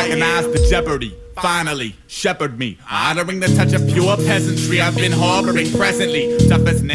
recognize the jeopardy. Finally, shepherd me, honoring the touch of pure peasantry I've been harboring presently. Tough as nails.